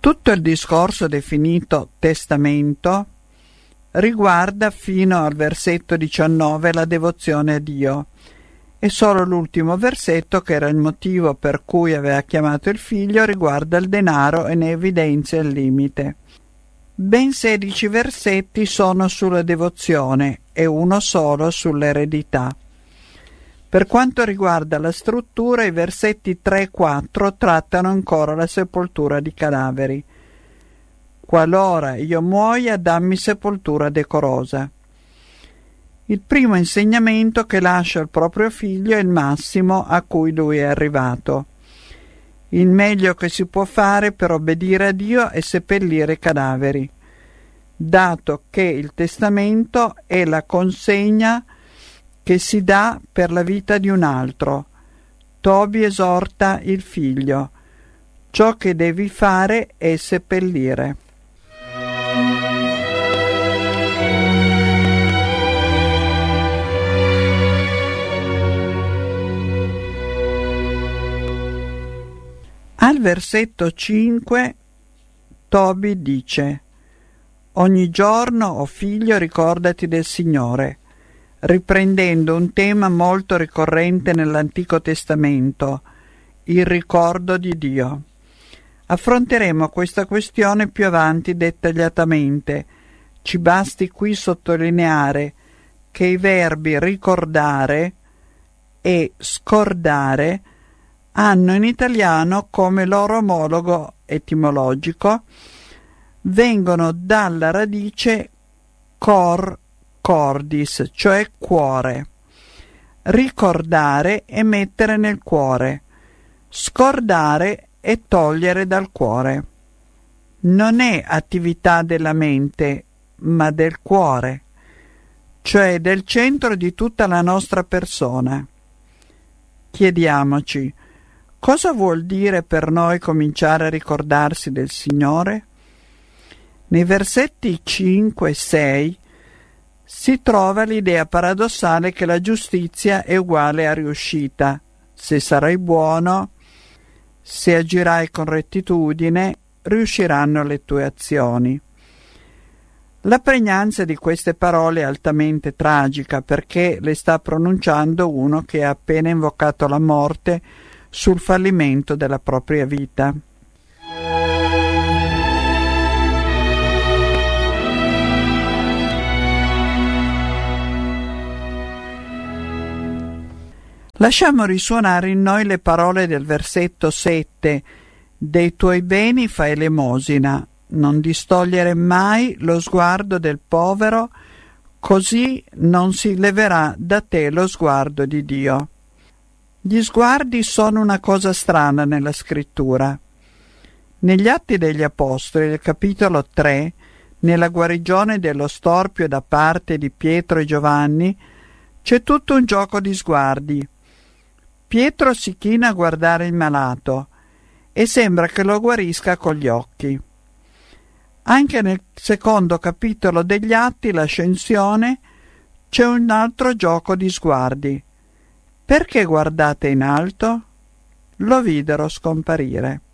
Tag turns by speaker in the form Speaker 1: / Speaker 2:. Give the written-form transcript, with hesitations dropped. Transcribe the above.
Speaker 1: Tutto il discorso definito testamento riguarda fino al versetto 19 la devozione a Dio, e solo l'ultimo versetto, che era il motivo per cui aveva chiamato il figlio, riguarda il denaro e ne evidenzia il limite. Ben 16 versetti sono sulla devozione e uno solo sull'eredità. Per quanto riguarda la struttura, i versetti 3 e 4 trattano ancora la sepoltura di cadaveri. Qualora io muoia, dammi sepoltura decorosa. Il primo insegnamento che lascia il proprio figlio è il massimo a cui lui è arrivato. Il meglio che si può fare per obbedire a Dio è seppellire i cadaveri, dato che il testamento è la consegna che si dà per la vita di un altro. Tobi esorta il figlio: ciò che devi fare è seppellire. Al versetto 5 Tobi dice: ogni giorno, o figlio, ricordati del Signore, riprendendo un tema molto ricorrente nell'Antico Testamento, il ricordo di Dio. Affronteremo questa questione più avanti dettagliatamente. Ci basti qui sottolineare che i verbi ricordare e scordare hanno in italiano come loro omologo etimologico, vengono dalla radice cor cordis, cioè cuore. Ricordare è mettere nel cuore, scordare è togliere dal cuore. Non è attività della mente, ma del cuore, cioè del centro di tutta la nostra persona. Chiediamoci: cosa vuol dire per noi cominciare a ricordarsi del Signore? Nei versetti 5 e 6 si trova l'idea paradossale che la giustizia è uguale a riuscita. Se sarai buono, se agirai con rettitudine, riusciranno le tue azioni. La pregnanza di queste parole è altamente tragica, perché le sta pronunciando uno che ha appena invocato la morte sul fallimento della propria vita. Lasciamo risuonare in noi le parole del versetto 7: dei tuoi beni fai elemosina, non distogliere mai lo sguardo del povero, così non si leverà da te lo sguardo di Dio. Gli sguardi sono una cosa strana nella scrittura. Negli Atti degli Apostoli, nel capitolo 3, nella guarigione dello storpio da parte di Pietro e Giovanni, c'è tutto un gioco di sguardi. Pietro si china a guardare il malato e sembra che lo guarisca con gli occhi. Anche nel secondo capitolo degli Atti, l'Ascensione, c'è un altro gioco di sguardi. Perché guardate in alto? Lo videro scomparire.